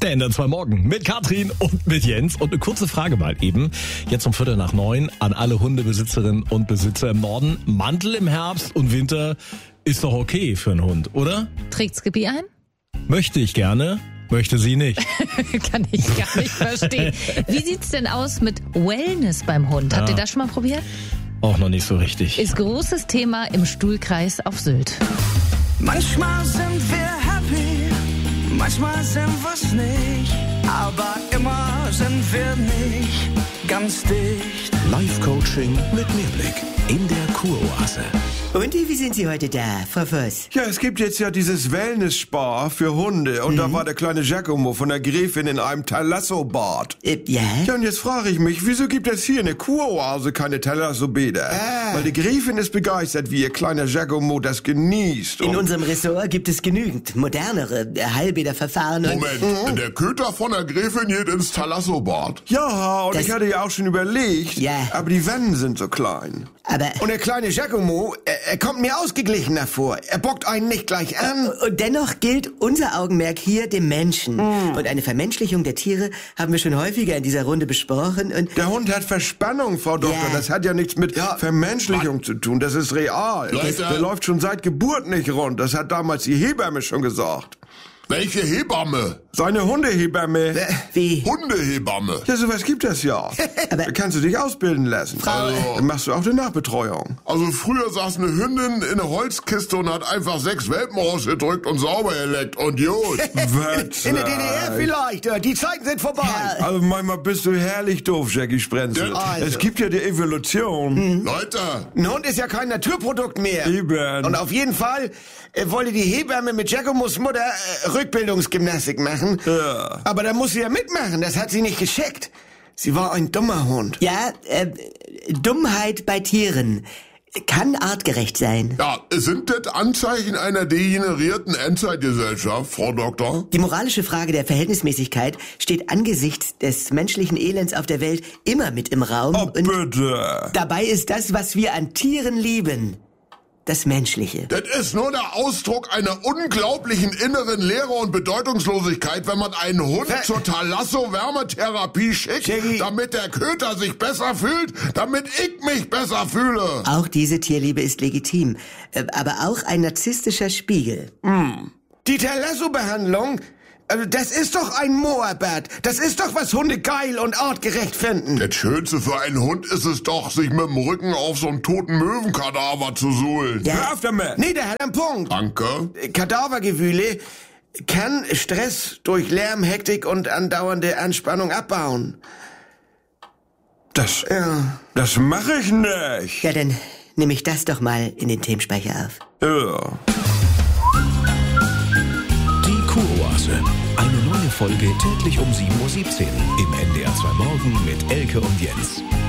Der NDR 2 Morgen mit Katrin und mit Jens. Und eine kurze Frage mal eben, jetzt um 8:45 an alle Hundebesitzerinnen und Besitzer im Norden. Mantel im Herbst und Winter ist doch okay für einen Hund, oder? Trägt Skippy ein? Möchte ich gerne, möchte sie nicht. Kann ich gar nicht verstehen. Wie sieht's denn aus mit Wellness beim Hund? Habt ihr das schon mal probiert? Auch noch nicht so richtig. Ist großes Thema im Stuhlkreis auf Sylt. Manchmal sind wir happy, manchmal sind wir's nicht, aber immer sind wir nicht ganz dicht. Live-Coaching mit Mehrblick in der Kuroase. Und wie sind Sie heute da, Frau Voss? Ja, es gibt jetzt ja dieses Wellness-Spa für Hunde und da war der kleine Giacomo von der Gräfin in einem Thalasso-Bad. Ja? Ja, und jetzt frage ich mich, wieso gibt es hier in der Kuroase keine Thalasso-Bäder? Weil die Gräfin ist begeistert, wie ihr kleiner Giacomo das genießt. In Und unserem Ressort gibt es genügend modernere Heilbäderverfahren und... Moment, der Köter von der Gräfin geht ins Thalasso-Bad. ja, und Das- ich hatte ja auch schon überlegt, Ja. aber die Wände sind so klein. Aber... Und der kleine Giacomo, er kommt mir ausgeglichener vor. Er bockt einen nicht gleich an. Und dennoch gilt unser Augenmerk hier dem Menschen. Und eine Vermenschlichung der Tiere haben wir schon häufiger in dieser Runde besprochen und... Der Hund hat Verspannung, Frau Doktor. Ja. Das hat ja nichts mit Vermenschlichung zu tun. Das ist real. Leute. Der läuft schon seit Geburt nicht rund. Das hat damals die Hebamme schon gesagt. Welche Hebamme? Seine Hundehebamme. Wie? Hundehebamme. Ja, sowas gibt es ja. Da kannst du dich ausbilden lassen. Dann machst du auch eine Nachbetreuung. Also früher saß eine Hündin in einer Holzkiste und hat einfach 6 Welpen rausgedrückt und sauber geleckt und gut. Was? In der DDR vielleicht. Die Zeiten sind vorbei. Also manchmal bist du herrlich doof, Jackie Sprenzel. Also. Es gibt ja die Evolution. Leute, Ein Hund ist ja kein Naturprodukt mehr. Eben. Und auf jeden Fall wollte die Hebamme mit Giacomos Mutter Rückbildungsgymnastik machen. Ja. Aber da muss sie ja mitmachen. Das hat sie nicht gescheckt. Sie war ein dummer Hund. Ja, Dummheit bei Tieren kann artgerecht sein. ja, sind das Anzeichen einer degenerierten Endzeitgesellschaft, Frau Doktor? Die moralische Frage der Verhältnismäßigkeit steht angesichts des menschlichen Elends auf der Welt immer mit im Raum. Oh, Und bitte. dabei ist das, was wir an Tieren lieben, das Menschliche. Das ist nur der Ausdruck einer unglaublichen inneren Leere und Bedeutungslosigkeit, wenn man einen Hund zur Thalasso-Wärmetherapie schickt, Jackie. damit der Köter sich besser fühlt, damit ich mich besser fühle. Auch diese Tierliebe ist legitim, aber auch ein narzisstischer Spiegel. Die Thalasso-Behandlung, also das ist doch ein Moabad. Das ist doch, was Hunde geil und artgerecht finden. Das Schönste für einen Hund ist es doch, sich mit dem Rücken auf so einen toten Möwenkadaver zu suhlen. Hör auf damit. Nee, der hat einen Punkt. Danke. Kadavergewühle kann Stress durch Lärm, Hektik und andauernde Anspannung abbauen. Das mache ich nicht. Ja, dann nehme ich das doch mal in den Themenspeicher auf. Ja. Die Kuroase. Eine neue Folge täglich um 7:17 Uhr im NDR 2 Morgen mit Elke und Jens.